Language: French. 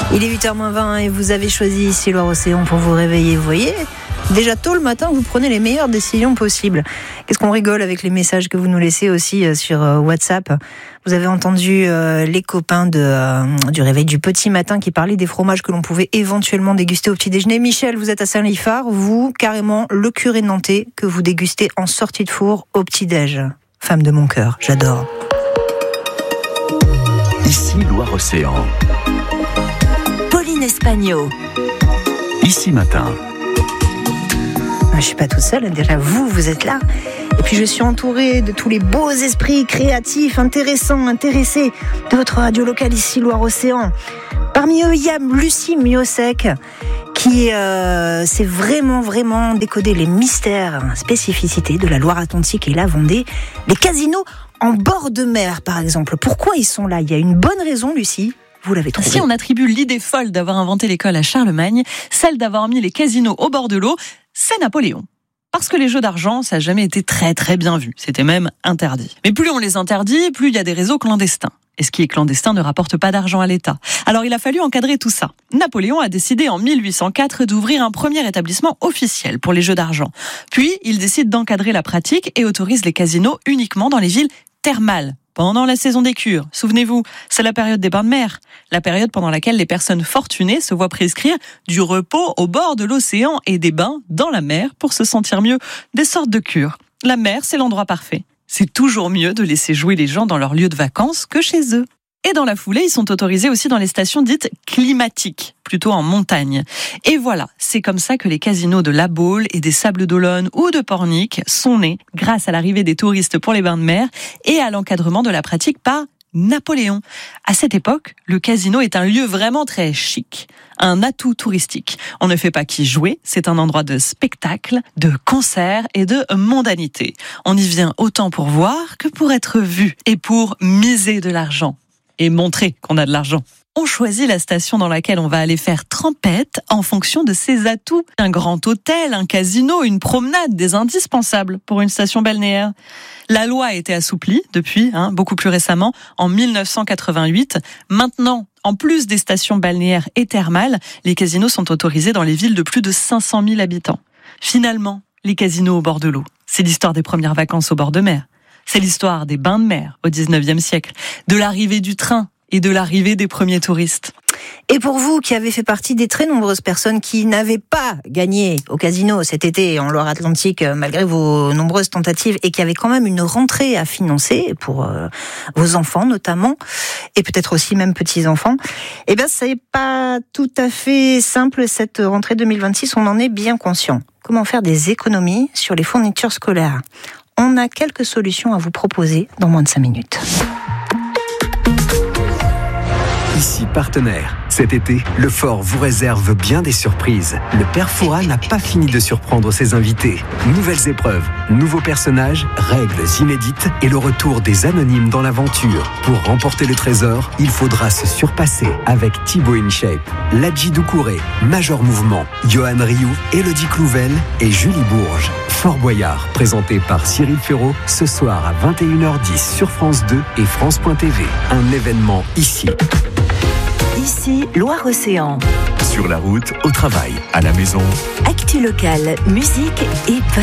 Il est 8h-20 et vous avez choisi ici Loire-Océan pour vous réveiller. Vous voyez, déjà tôt le matin, vous prenez les meilleures décisions possibles. Qu'est-ce qu'on rigole avec les messages que vous nous laissez aussi sur WhatsApp. Vous avez entendu les copains du réveil du petit matin qui parlaient des fromages que l'on pouvait éventuellement déguster au petit déjeuner. Michel, vous êtes à Saint-Liphard, vous, carrément, le curé nantais que vous dégustez en sortie de four au petit déj. Femme de mon cœur, j'adore. Ici Loire-Océan. Pauline Espagno. Ici matin. Je suis pas toute seule, déjà vous êtes là. Et puis je suis entourée de tous les beaux esprits créatifs, intéressants, intéressés de votre radio locale ici Loire-Océan. Parmi eux, il y a Lucie Miosek qui sait vraiment décoder les mystères, spécificités de la Loire-Atlantique et la Vendée. Les casinos en bord de mer, par exemple. Pourquoi ils sont là ? Il y a une bonne raison, Lucie. Vous l'avez trouvé. Si on attribue l'idée folle d'avoir inventé l'école à Charlemagne, celle d'avoir mis les casinos au bord de l'eau, c'est Napoléon. Parce que les jeux d'argent, ça n'a jamais été très bien vu. C'était même interdit. Mais plus on les interdit, plus il y a des réseaux clandestins. Et ce qui est clandestin ne rapporte pas d'argent à l'État. Alors il a fallu encadrer tout ça. Napoléon a décidé en 1804 d'ouvrir un premier établissement officiel pour les jeux d'argent. Puis il décide d'encadrer la pratique et autorise les casinos uniquement dans les villes thermales. Pendant la saison des cures, souvenez-vous, c'est la période des bains de mer, la période pendant laquelle les personnes fortunées se voient prescrire du repos au bord de l'océan et des bains dans la mer pour se sentir mieux, des sortes de cures. La mer, c'est l'endroit parfait. C'est toujours mieux de laisser jouer les gens dans leur lieu de vacances que chez eux. Et dans la foulée, ils sont autorisés aussi dans les stations dites climatiques, plutôt en montagne. Et voilà, c'est comme ça que les casinos de La Baule et des Sables d'Olonne ou de Pornic sont nés grâce à l'arrivée des touristes pour les bains de mer et à l'encadrement de la pratique par Napoléon. À cette époque, le casino est un lieu vraiment très chic, un atout touristique. On ne fait pas qu'y jouer, c'est un endroit de spectacle, de concert et de mondanité. On y vient autant pour voir que pour être vu et pour miser de l'argent. Et montrer qu'on a de l'argent. On choisit la station dans laquelle on va aller faire trempette en fonction de ses atouts. Un grand hôtel, un casino, une promenade, des indispensables pour une station balnéaire. La loi a été assouplie depuis, beaucoup plus récemment, en 1988. Maintenant, en plus des stations balnéaires et thermales, les casinos sont autorisés dans les villes de plus de 500 000 habitants. Finalement, les casinos au bord de l'eau, c'est l'histoire des premières vacances au bord de mer. C'est l'histoire des bains de mer au 19e siècle, de l'arrivée du train et de l'arrivée des premiers touristes. Et pour vous qui avez fait partie des très nombreuses personnes qui n'avaient pas gagné au casino cet été en Loire-Atlantique, malgré vos nombreuses tentatives, et qui avaient quand même une rentrée à financer pour vos enfants notamment, et peut-être aussi même petits-enfants, eh bien ça n'est pas tout à fait simple cette rentrée 2026, on en est bien conscient. Comment faire des économies sur les fournitures scolaires ? On a quelques solutions à vous proposer dans moins de 5 minutes. Ici partenaire. Cet été, le Fort vous réserve bien des surprises. Le Père Fouras n'a pas fini de surprendre ses invités. Nouvelles épreuves, nouveaux personnages, règles inédites et le retour des anonymes dans l'aventure. Pour remporter le trésor, il faudra se surpasser avec Thibaut InShape, Ladji Doucouré, Major Mouvement, Johan Rioux, Élodie Clouvel et Julie Bourges. Fort Boyard, présenté par Cyril Ferraud, ce soir à 21h10 sur France 2 et France.tv. Un événement ici. Ici, Loire-Océan. Sur la route, au travail, à la maison. Actu locale, musique et